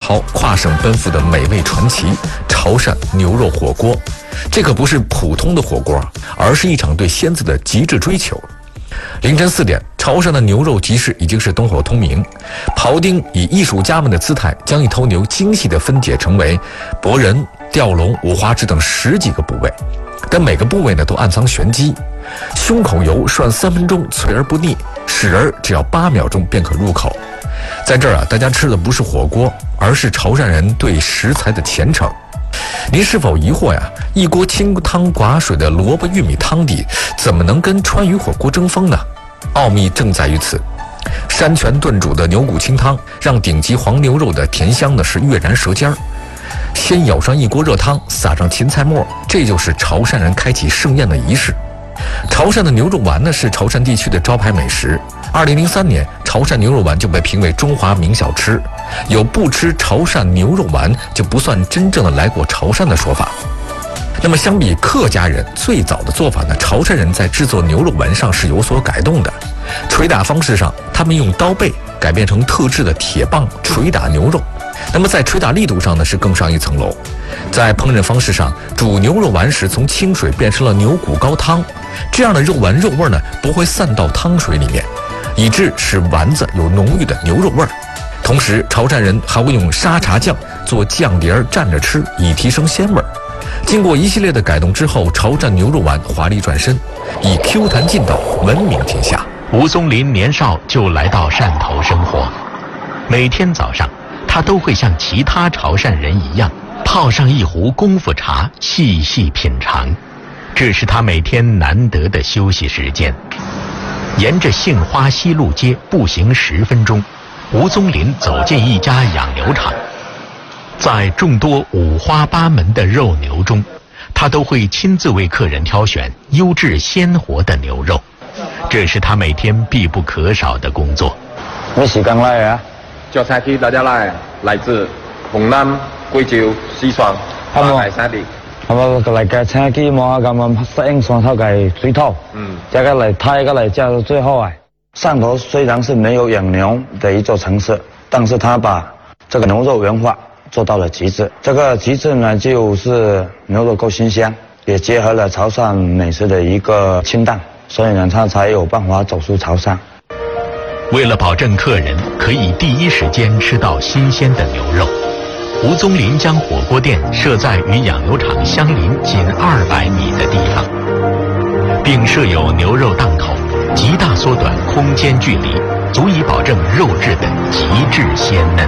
涛跨省奔赴的美味传奇——潮汕牛肉火锅。这可不是普通的火锅，而是一场对鲜字的极致追求。凌晨4点，潮汕的牛肉集市已经是灯火通明，庖丁以艺术家们的姿态，将一头牛精细地分解成为脖仁、吊龙、五花趾等10几个部位，但每个部位呢都暗藏玄机。胸口油涮3分钟，脆而不腻；豉仁只要8秒钟便可入口。在这儿啊，大家吃的不是火锅，而是潮汕人对食材的虔诚。您是否疑惑呀？一锅清汤寡水的萝卜玉米汤底，怎么能跟川渝火锅争锋呢？奥秘正在于此。山泉炖煮的牛骨清汤，让顶级黄牛肉的甜香呢是跃然舌尖儿。先舀上一锅热汤，撒上芹菜末，这就是潮汕人开启盛宴的仪式。潮汕的牛肉丸呢是潮汕地区的招牌美食。2003年，潮汕牛肉丸就被评为中华名小吃，有不吃潮汕牛肉丸就不算真正的来过潮汕的说法。那么相比客家人最早的做法呢，潮汕人在制作牛肉丸上是有所改动的。捶打方式上，他们用刀背改变成特制的铁棒捶打牛肉。那么在捶打力度上呢是更上一层楼。在烹饪方式上，煮牛肉丸时从清水变成了牛骨高汤，这样的肉丸肉味呢不会散到汤水里面，以致使丸子有浓郁的牛肉味儿。同时，潮汕人还会用沙茶酱做酱碟蘸着吃，以提升鲜味儿。经过一系列的改动之后，潮汕牛肉丸华丽转身，以 Q 弹劲道闻名天下。 吴宗林年少就来到汕头生活，每天早上他都会像其他潮汕人一样泡上一壶功夫茶，细细品尝。这是他每天难得的休息时间。沿着杏花西路街步行10分钟，吴宗林走进一家养牛场。在众多五花八门的肉牛中，他都会亲自为客人挑选优质鲜活的牛肉，这是他每天必不可少的工作。 咩時間嚟啊？ 叫菜區大家來自紅南、貴州、四川、八界三地。 係咪嚟嘅車機摸下咁適應上頭嘅水土？這個嚟泰個嚟叫到最後啊。汕頭雖然是沒有養牛的一座城市，但是他把這個牛肉文化做到了極致。這個極致呢，就是牛肉夠新鮮，也結合了潮汕美食的一個清淡，所以呢，他才有辦法走出潮汕。 为了保证客人可以第一時間吃到新鮮的牛肉，吳宗林將火鍋店設在與養牛場相鄰僅200米的地方，並設有牛肉檔口，極大縮短空間距離，足以保證肉質的極致鮮嫩。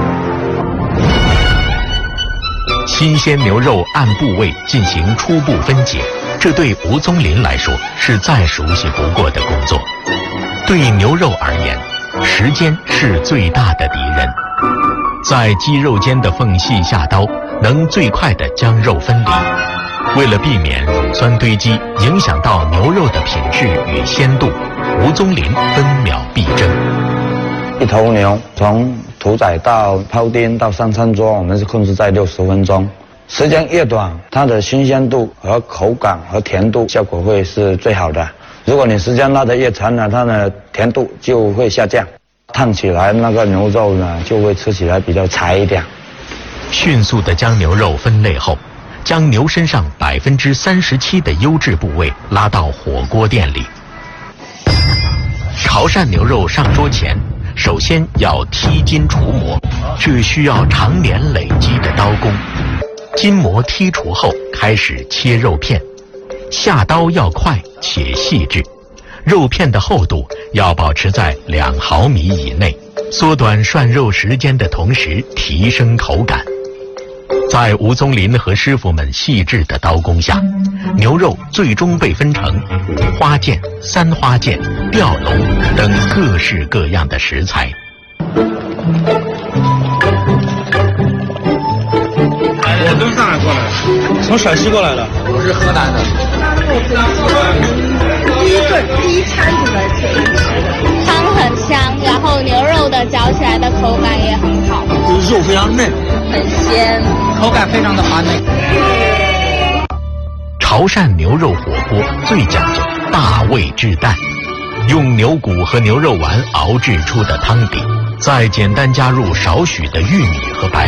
新鮮牛肉按部位進行初步分解，這對吳宗林來說是再熟悉不過的工作。對牛肉而言，時間是最大的敵人。在肌肉間的縫隙下刀，能最快地將肉分離。為了避免乳酸堆積，影響到牛肉的品質與鮮度，吳宗林分秒必爭。 一頭牛從屠宰到庖丁到上餐桌，我們是控制在60分鐘。時間越短，它的新鮮度和口感和甜度效果會是最好的。如果你時間拉得越長呢，它的甜度就會下降，燙起來那個牛肉呢就會吃起來比較柴一點。 迅速地將牛肉分類後，將牛身上37%的優質部位拉到火鍋店裡。潮汕牛肉上桌前，首先要剔筋除膜，這需要長年累積的刀工。筋膜剔除後，開始切肉片，下刀要快且細緻，肉片的厚度要保持在2毫米以內，縮短涮肉時間的同時提升口感。在吳宗林和師傅們細緻的刀工下，牛肉最終被分成5花腱、3花腱、吊龍等各式各樣的食材。 我从上海过来的，从陕西过来的， 我是河南的。 第一餐就在这里吃的，汤很香，然后牛肉的嚼起来的口感也很好， 肉非常嫩， 很鲜， 口感非常的滑嫩。 潮汕牛肉火锅最讲究大味至淡，用牛骨和牛肉丸熬制出的汤底，再简单加入少许的玉米和白